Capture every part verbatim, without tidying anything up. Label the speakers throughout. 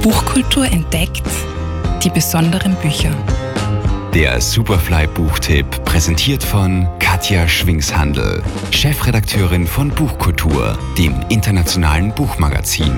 Speaker 1: Buchkultur entdeckt, die besonderen Bücher.
Speaker 2: Der Superfly-Buchtipp, präsentiert von Katja Schwingshandl, Chefredakteurin von Buchkultur, dem internationalen Buchmagazin.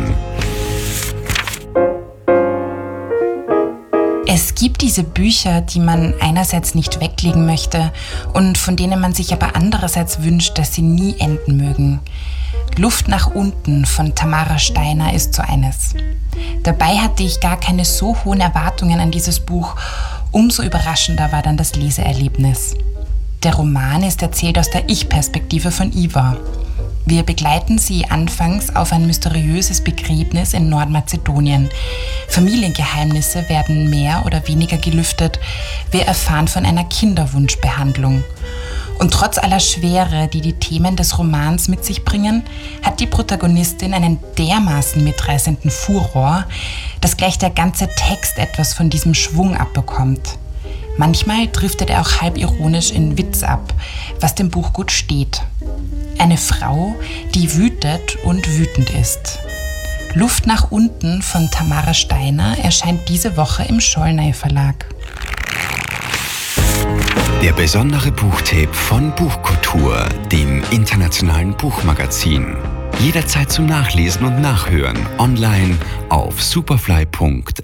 Speaker 1: Es gibt diese Bücher, die man einerseits nicht weglegen möchte und von denen man sich aber andererseits wünscht, dass sie nie enden mögen. Luft nach unten von Tamara Steiner ist so eines. Dabei hatte ich gar keine so hohen Erwartungen an dieses Buch. Umso überraschender war dann das Leseerlebnis. Der Roman ist erzählt aus der Ich-Perspektive von Iva. Wir begleiten sie anfangs auf ein mysteriöses Begräbnis in Nordmazedonien. Familiengeheimnisse werden mehr oder weniger gelüftet. Wir erfahren von einer Kinderwunschbehandlung. Und trotz aller Schwere, die die Themen des Romans mit sich bringen, hat die Protagonistin einen dermaßen mitreißenden Furor, dass gleich der ganze Text etwas von diesem Schwung abbekommt. Manchmal driftet er auch halb ironisch in Witz ab, was dem Buch gut steht. Eine Frau, die wütet und wütend ist. Luft nach unten von Tamara Steiner erscheint diese Woche im Schollnay Verlag.
Speaker 2: Der besondere Buchtipp von Buchkultur, dem internationalen Buchmagazin. Jederzeit zum Nachlesen und Nachhören online auf superfly punkt